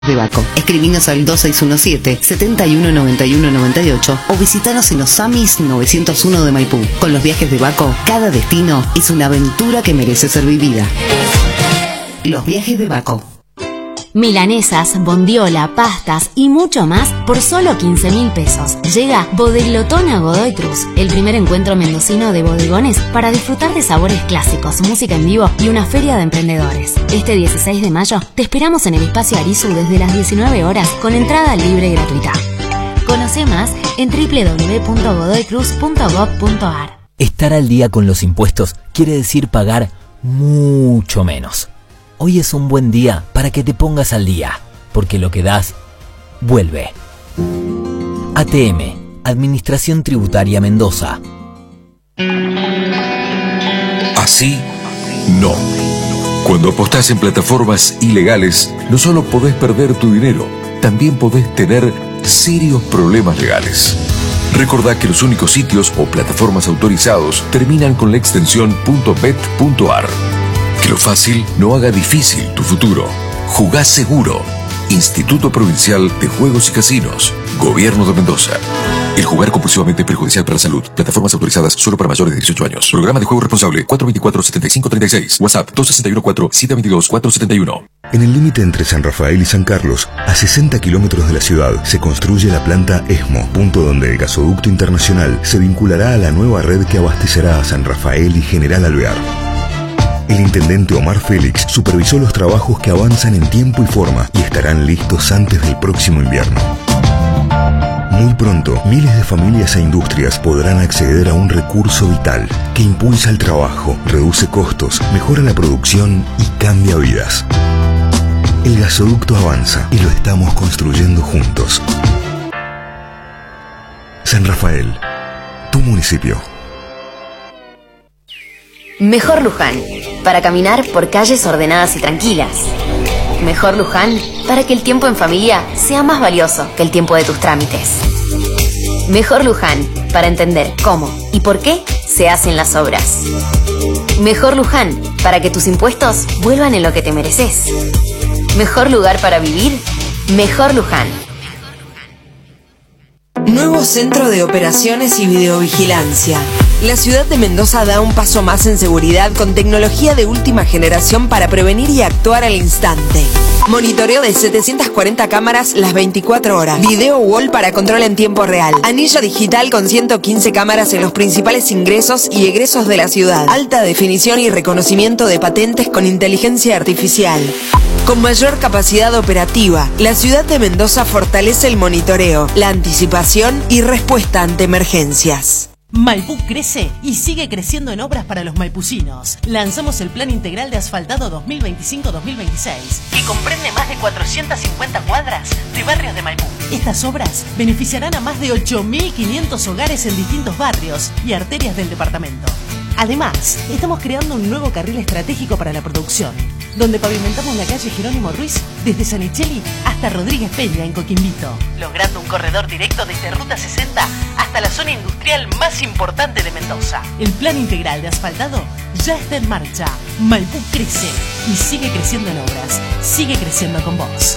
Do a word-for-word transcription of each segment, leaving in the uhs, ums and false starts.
de Baco. Escribinos al dos seis uno siete, siete uno nueve uno nueve ocho o visitanos en los Samis novecientos uno de Maipú. Con los viajes de Baco, cada destino es una aventura que merece ser vivida. Los viajes de Baco. Milanesas, bondiola, pastas y mucho más por solo quince mil pesos. Llega Bodeglotón a Godoy Cruz, el primer encuentro mendocino de bodegones para disfrutar de sabores clásicos, música en vivo y una feria de emprendedores. Este dieciséis de mayo te esperamos en el espacio Arizu desde las diecinueve horas con entrada libre y gratuita. Conoce más en doble u doble u doble u punto godoy cruz punto gob punto ar. Estar al día con los impuestos quiere decir pagar mucho menos. Hoy es un buen día para que te pongas al día, porque lo que das, vuelve. A T M, Administración Tributaria Mendoza. Así, no. Cuando apostás en plataformas ilegales, no solo podés perder tu dinero, también podés tener serios problemas legales. Recordá que los únicos sitios o plataformas autorizados terminan con la extensión .bet punto ar. Que lo fácil no haga difícil tu futuro. Jugá seguro. Instituto Provincial de Juegos y Casinos. Gobierno de Mendoza. El jugar compulsivamente es perjudicial para la salud. Plataformas autorizadas solo para mayores de dieciocho años. Programa de juego responsable cuatro dos cuatro, siete cinco tres seis. WhatsApp dos seis uno cuatro, siete dos dos, cuatro siete uno. En el límite entre San Rafael y San Carlos, a sesenta kilómetros de la ciudad, se construye la planta ESMO, punto donde el gasoducto internacional se vinculará a la nueva red que abastecerá a San Rafael y General Alvear. El intendente Omar Félix supervisó los trabajos que avanzan en tiempo y forma y estarán listos antes del próximo invierno. Muy pronto, miles de familias e industrias podrán acceder a un recurso vital que impulsa el trabajo, reduce costos, mejora la producción y cambia vidas. El gasoducto avanza y lo estamos construyendo juntos. San Rafael, tu municipio. Mejor Luján, para caminar por calles ordenadas y tranquilas. Mejor Luján, para que el tiempo en familia sea más valioso que el tiempo de tus trámites. Mejor Luján, para entender cómo y por qué se hacen las obras. Mejor Luján, para que tus impuestos vuelvan en lo que te mereces. Mejor lugar para vivir, Mejor Luján. Nuevo Centro de Operaciones y Videovigilancia. La ciudad de Mendoza da un paso más en seguridad con tecnología de última generación para prevenir y actuar al instante. Monitoreo de setecientas cuarenta cámaras las veinticuatro horas. Video wall para control en tiempo real. Anillo digital con ciento quince cámaras en los principales ingresos y egresos de la ciudad. Alta definición y reconocimiento de patentes con inteligencia artificial. Con mayor capacidad operativa, la ciudad de Mendoza fortalece el monitoreo, la anticipación y respuesta ante emergencias. Maipú crece y sigue creciendo en obras para los maipucinos. Lanzamos el Plan Integral de Asfaltado dos mil veinticinco dos mil veintiséis, que comprende más de cuatrocientas cincuenta cuadras de barrios de Maipú. Estas obras beneficiarán a más de ocho mil quinientos hogares en distintos barrios y arterias del departamento. Además, estamos creando un nuevo carril estratégico para la producción, donde pavimentamos la calle Jerónimo Ruiz desde Sanichelli hasta Rodríguez Peña en Coquimbito, logrando un corredor directo desde Ruta sesenta hasta la zona industrial más importante de Mendoza. El Plan Integral de Asfaltado ya está en marcha. Maipú crece y sigue creciendo en obras. Sigue creciendo con vos.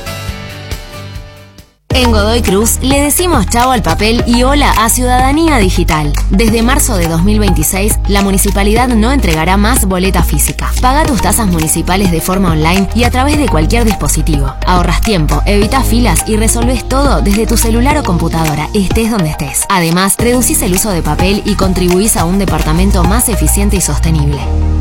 En Godoy Cruz le decimos chau al papel y hola a Ciudadanía Digital. Desde marzo de dos mil veintiséis, la municipalidad no entregará más boleta física. Paga tus tasas municipales de forma online y a través de cualquier dispositivo. Ahorras tiempo, evitas filas y resolvés todo desde tu celular o computadora, estés donde estés. Además, reducís el uso de papel y contribuís a un departamento más eficiente y sostenible.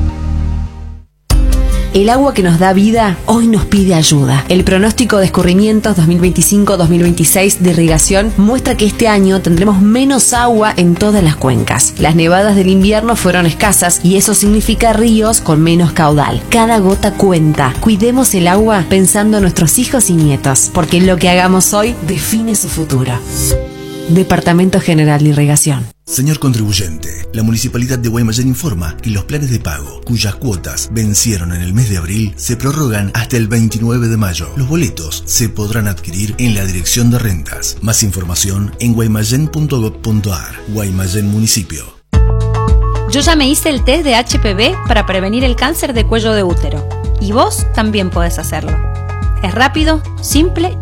El agua que nos da vida hoy nos pide ayuda. El pronóstico de escurrimientos dos mil veinticinco dos mil veintiséis de irrigación muestra que este año tendremos menos agua en todas las cuencas. Las nevadas del invierno fueron escasas y eso significa ríos con menos caudal. Cada gota cuenta. Cuidemos el agua pensando en nuestros hijos y nietos, porque lo que hagamos hoy define su futuro. Departamento General de Irrigación. Señor contribuyente, la Municipalidad de Guaymallén informa que los planes de pago, cuyas cuotas vencieron en el mes de abril, se prorrogan hasta el veintinueve de mayo. Los boletos se podrán adquirir en la Dirección de Rentas. Más información en guaymallén punto gob punto ar. Guaymallén Municipio. Yo ya me hice el test de H P V para prevenir el cáncer de cuello de útero. Y vos también podés hacerlo. Es rápido, simple